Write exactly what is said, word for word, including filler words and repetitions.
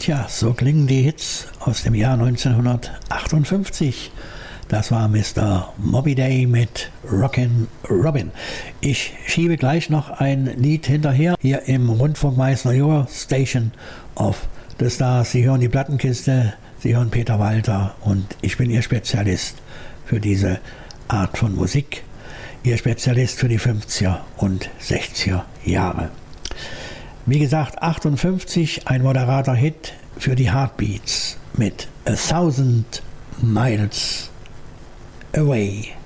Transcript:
Tja, so klingen die Hits aus dem Jahr neunzehnhundertachtundfünfzig. Das war Mister Moby Day mit Rockin' Robin. Ich schiebe gleich noch ein Lied hinterher, hier im Rundfunk Meißner, Your Station of the Stars. Sie hören die Plattenkiste, Sie hören Peter Walter und ich bin Ihr Spezialist für diese Art von Musik. Ihr Spezialist für die fünfziger und sechziger Jahre. Wie gesagt, achtundfünfzig, ein moderater Hit für die Heartbeats mit A Thousand Miles Away.